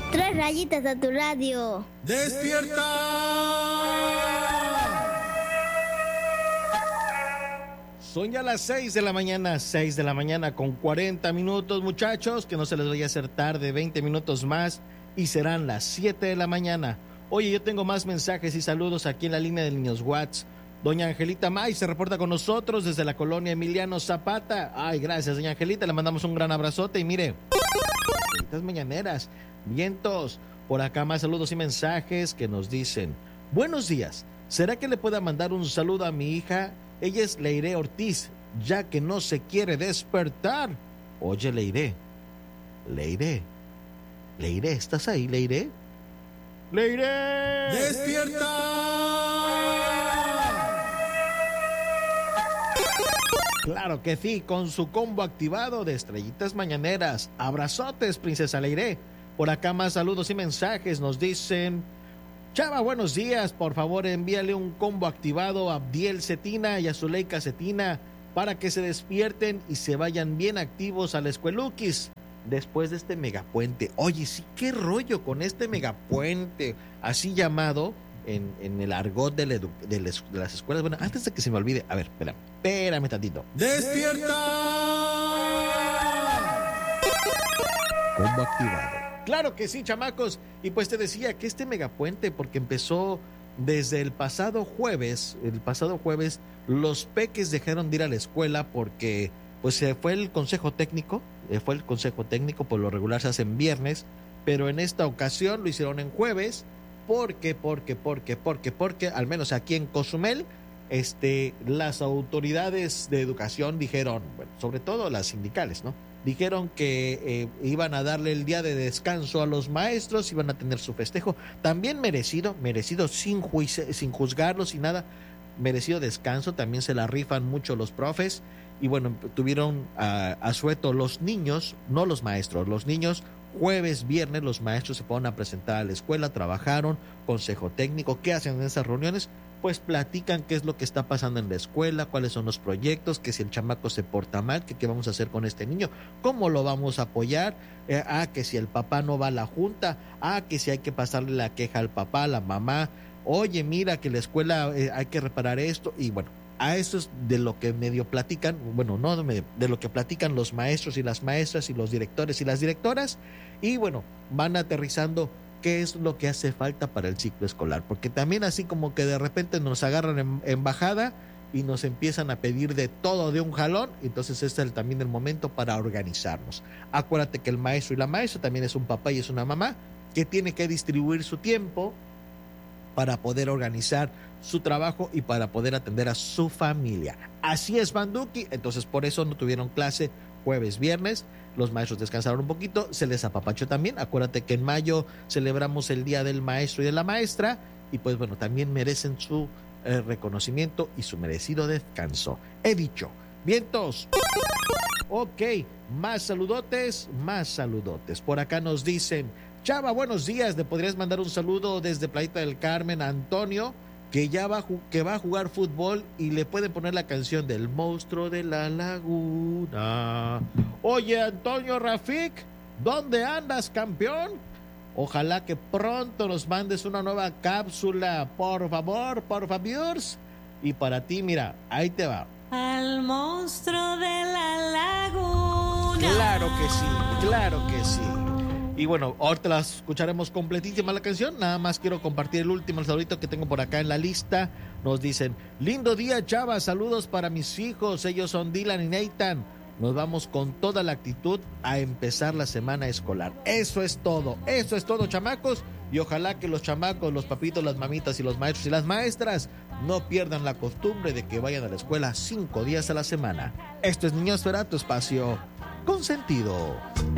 Tres rayitas a tu radio. ¡Despierta! Son ya las 6 de la mañana con 40 minutos, muchachos, que no se les vaya a hacer tarde, 20 minutos más y serán las 7 de la mañana. Oye, yo tengo más mensajes y saludos aquí en la línea de Niños Watts. Doña Angelita May se reporta con nosotros desde la colonia Emiliano Zapata. Ay, gracias, doña Angelita, le mandamos un gran abrazote y mire, estas mañaneras, vientos, por acá más saludos y mensajes que nos dicen: buenos días, ¿será que le pueda mandar un saludo a mi hija? Ella es Leire Ortiz, ya que no se quiere despertar. Oye, Leire, ¿estás ahí, Leire? ¡Leire! ¡Despierta! Claro que sí, con su combo activado de estrellitas mañaneras. Abrazotes, princesa Leire. Por acá más saludos y mensajes nos dicen: Chava, buenos días, por favor envíale un combo activado a Abdiel Cetina y a Zuleika Cetina para que se despierten y se vayan bien activos a la escueluquis después de este megapuente. Oye, sí, qué rollo con este megapuente, así llamado en el argot de las escuelas. Bueno, antes de que se me olvide, a ver, espérame tantito. ¡Despierta! Combo activado. Claro que sí, chamacos. Y pues te decía que este megapuente, porque empezó desde el pasado jueves, los peques dejaron de ir a la escuela porque pues se fue el consejo técnico, por lo regular se hace en viernes, pero en esta ocasión lo hicieron en jueves, porque, al menos aquí en Cozumel, las autoridades de educación dijeron, bueno, sobre todo las sindicales, ¿no? Dijeron que iban a darle el día de descanso a los maestros, iban a tener su festejo, también merecido, sin juzgarlos, sin nada, merecido descanso, también se la rifan mucho los profes, y bueno, tuvieron asueto los niños, no los maestros, los niños. Jueves, viernes, los maestros se ponen a presentar a la escuela, trabajaron, consejo técnico. ¿Qué hacen en esas reuniones? Pues platican qué es lo que está pasando en la escuela, cuáles son los proyectos, que si el chamaco se porta mal, que qué vamos a hacer con este niño, cómo lo vamos a apoyar, que si el papá no va a la junta, que si hay que pasarle la queja al papá, a la mamá, oye, mira que la escuela hay que reparar esto, y bueno, a eso es de lo que medio platican, bueno, no de lo que platican los maestros y las maestras y los directores y las directoras, y bueno, van aterrizando qué es lo que hace falta para el ciclo escolar, porque también así como que de repente nos agarran en bajada y nos empiezan a pedir de todo de un jalón, entonces este es también el momento para organizarnos. Acuérdate que el maestro y la maestra también es un papá y es una mamá que tiene que distribuir su tiempo para poder organizar su trabajo y para poder atender a su familia. Así es, Banduki. Entonces por eso no tuvieron clase jueves, viernes. Los maestros descansaron un poquito, se les apapachó también. Acuérdate que en mayo celebramos el Día del Maestro y de la Maestra, y pues bueno, también merecen su reconocimiento y su merecido descanso. He dicho, vientos. Ok, más saludotes. Por acá nos dicen: Chava, buenos días, ¿le podrías mandar un saludo desde Playita del Carmen a Antonio, que va a jugar fútbol, y le pueden poner la canción del Monstruo de la Laguna? Oye, Antonio Rafik, ¿dónde andas, campeón? Ojalá que pronto nos mandes una nueva cápsula, por favor. Y para ti, mira, ahí te va. Al monstruo de la laguna. Claro que sí. Y bueno, ahorita la escucharemos completísima la canción. Nada más quiero compartir el último saludito que tengo por acá en la lista. Nos dicen: lindo día, Chava, saludos para mis hijos, ellos son Dylan y Nathan. Nos vamos con toda la actitud a empezar la semana escolar. Eso es todo, chamacos. Y ojalá que los chamacos, los papitos, las mamitas y los maestros y las maestras no pierdan la costumbre de que vayan a la escuela 5 días a la semana. Esto es Niñosfera, tu espacio consentido.